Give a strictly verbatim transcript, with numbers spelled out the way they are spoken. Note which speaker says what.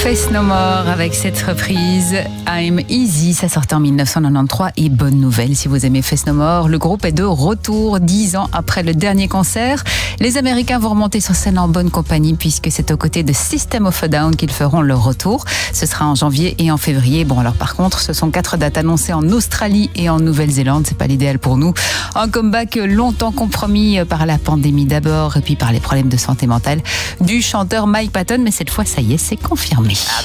Speaker 1: Face No More avec cette reprise I'm Easy, ça sortait en mille neuf cent quatre-vingt-treize et bonne nouvelle si vous aimez Face No More, le groupe est de retour dix ans après le dernier concert. Les Américains vont remonter sur scène en bonne compagnie puisque c'est aux côtés de System of a Down qu'ils feront leur retour. Ce sera en janvier et en février. Bon alors par contre, ce sont quatre dates annoncées en Australie et en Nouvelle-Zélande, c'est pas l'idéal pour nous. Un comeback longtemps compromis par la pandémie d'abord et puis par les problèmes de santé mentale du chanteur Mike Patton, mais cette fois ça y est, c'est confirmé.